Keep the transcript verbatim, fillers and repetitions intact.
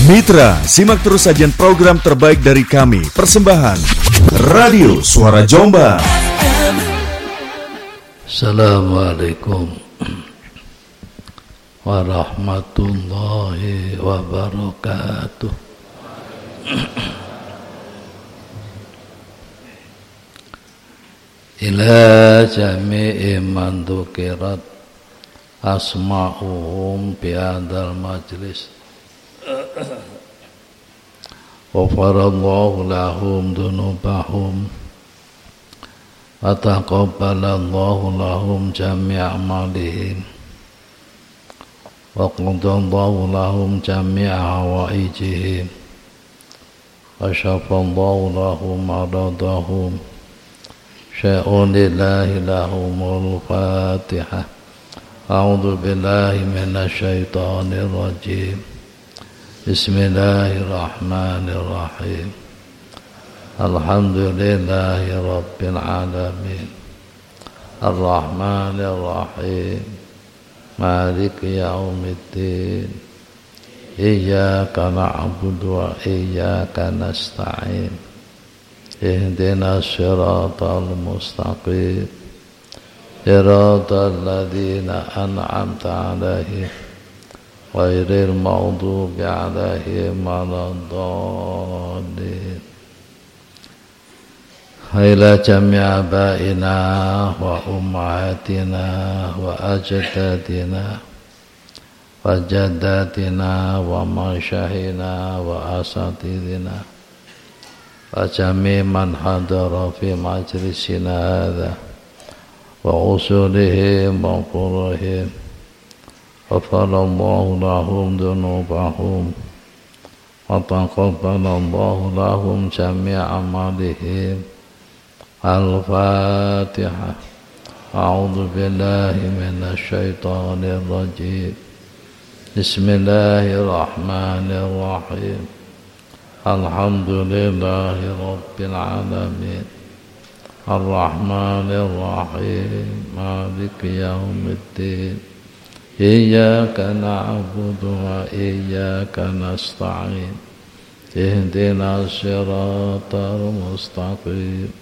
Mitra, simak terus sajian program terbaik dari kami. Persembahan Radio Suara Jombang. Assalamualaikum warahmatullahi wabarakatuh. Ila jami'i man dzukirat asma'uhum bi hadzal majlis. Ghafarallahu lahum dzunubahum wa taqabbalallahu lahum jami'a a'malihim wa qadallahu lahum jami'a hawaijihim wa syafallahu lahum maradahum syai'un lillahi lahumul fatihah. A'udzu billahi minasy syaithanir rajim. Bismillahirrahmanirrahim. Alhamdulillahi rabbil alamin. Ar-Rahmanir-Rahim. Maliki yaumiddin. Iyyaka na'budu wa iyyaka nasta'in. Ihdinas siratal mustaqim. Siratal ladzina an'amta 'alaihim ghairil maghdubi 'alaihim waladdallin. Ila jami'a abaina wa ummahatina wa ajdadina wa jaddatina wa masyaykhina wa asatidina wa jami' man hadara fi majlisina hadha wa usulihim wa qurihim. Ghafarallahu lahum dzunubahum wa taqabbalallahu lahum jami'a a'malihim. Al-Fatihah. A'udzu billahi minasy syaithanir rajim. Bismillahirrahmanirrahim. Alhamdulillahi rabbil alamin. Ar-Rahmanir-Rahim. Maliki yaumiddin. Iyyaka na'budu wa iyyaka nasta'in. Ihdinas siratal mustaqim.